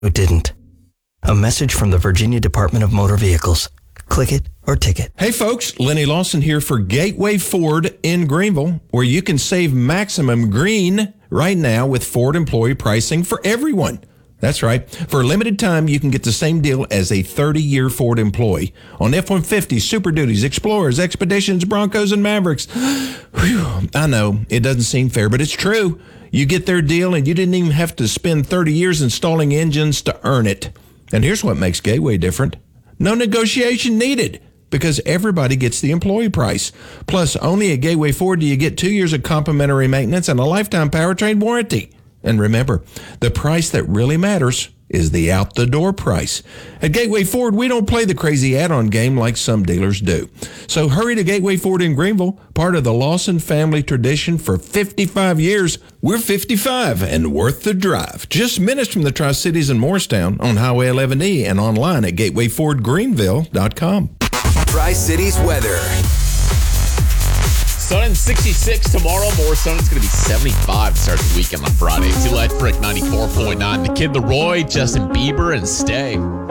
who didn't. A message from the Virginia Department of Motor Vehicles. Click it or ticket. Hey folks, Lenny Lawson here for Gateway Ford in Greenville, where you can save maximum green right now with Ford employee pricing for everyone. That's right. For a limited time, you can get the same deal as a 30-year Ford employee on F-150s, Super Duties, Explorers, Expeditions, Broncos, and Mavericks. Whew, I know, it doesn't seem fair, but it's true. You get their deal, and you didn't even have to spend 30 years installing engines to earn it. And here's what makes Gateway different. No negotiation needed, because everybody gets the employee price. Plus, only at Gateway Ford do you get 2 years of complimentary maintenance and a lifetime powertrain warranty. And remember, the price that really matters is the out-the-door price. At Gateway Ford, we don't play the crazy add-on game like some dealers do. So hurry to Gateway Ford in Greenville, part of the Lawson family tradition for 55 years. We're 55 and worth the drive. Just minutes from the Tri-Cities and Morristown on Highway 11E and online at gatewayfordgreenville.com. Tri-Cities weather. Sun and 66 tomorrow. More sun. It's going to be 75 to start the weekend on Friday. Too Light Frick 94.9. The Kid Leroy, Justin Bieber, and Stay.